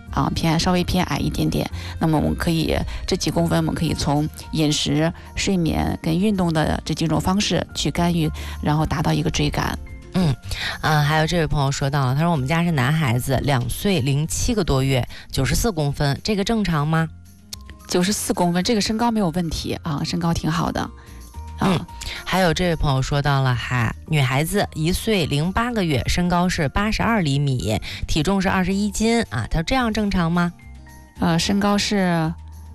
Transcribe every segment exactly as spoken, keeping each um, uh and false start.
啊，偏稍微偏矮一点点。那么我们可以这几公分，我们可以从饮食、睡眠跟运动的这几种方式去干预，然后达到一个追赶。 嗯，呃，还有这位朋友说到了，他说我们家是男孩子，两岁零七个多月，九十四公分，这个正常吗？ 九十四公分，这个身高没有问题啊，身高挺好的。啊、 嗯，还有这位朋友说到了，哈，女孩子一岁零八个月，身高是八十二厘米，体重是二十一斤啊，他说这样正常吗？ 呃，身高是。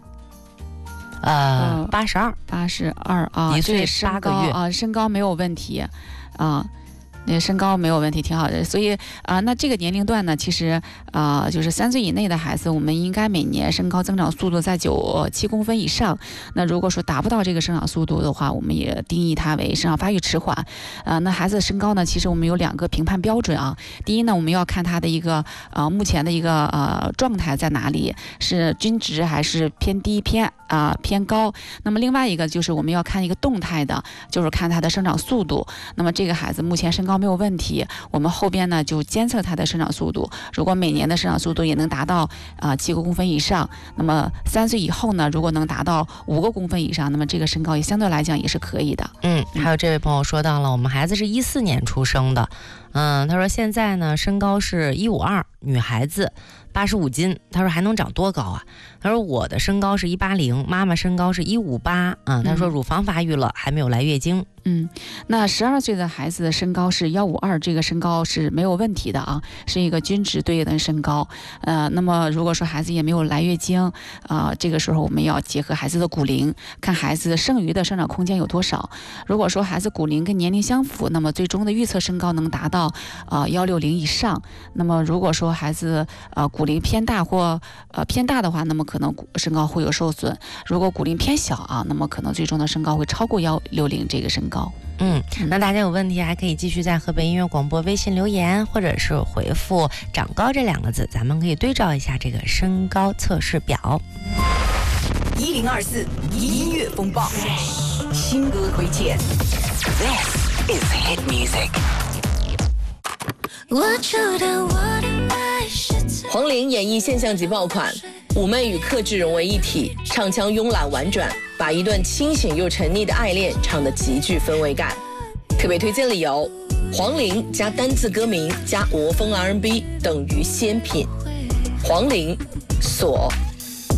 呃，八十二， 八十二啊， 一岁八个月啊，身高没有问题啊。那身高没有问题，挺好的。所以啊、呃，那这个年龄段呢，其实啊、呃，就是三岁以内的孩子，我们应该每年身高增长速度在九七公分以上。那如果说达不到这个生长速度的话，我们也定义它为生长发育迟缓。啊、呃，那孩子的身高呢，其实我们有两个评判标准啊。第一呢，我们要看他的一个呃目前的一个呃状态在哪里，是均值还是偏低偏啊、呃、偏高。那么另外一个就是我们要看一个动态的，就是看他的生长速度。那么这个孩子目前身高没有问题，我们后边呢就监测它的生长速度，如果每年的生长速度也能达到啊七个公分以上，那么三岁以后呢，如果能达到五个公分以上，那么这个身高也相对来讲也是可以的。 嗯，还有这位朋友说到了，我们孩子是一四年出生的，嗯，他说现在呢身高是一五二，女孩子。八十五斤，他说还能长多高啊？他说我的身高是一八零，妈妈身高是一五八啊。他说乳房发育了，还没有来月经。 嗯，那十二岁的孩子的身高是幺五二，这个身高是没有问题的啊，是一个均值对应的身高。呃，那么如果说孩子也没有来月经，啊、呃，这个时候我们要结合孩子的骨龄，看孩子剩余的生长空间有多少。如果说孩子骨龄跟年龄相符，那么最终的预测身高能达到啊幺六零以上。那么如果说孩子呃骨龄偏大或呃偏大的话，那么可能身高会有受损。如果骨龄偏小啊，那么可能最终的身高会超过幺六零这个身高。 嗯，那大家有问题还可以继续在河北音乐广播微信留言，或者是回复长高这两个字，咱们可以对照一下这个身高测试表。 一零二四音乐风暴，新歌推荐。This is hit music。 我觉得我的爱是黄龄演绎现象级爆款，妩媚与克制融为一体，唱腔慵懒婉转，把一段清醒又沉溺的爱恋唱得极具氛围感。特别推荐理由：黄龄加单字歌名加国风 R and B 等于仙品。黄龄锁。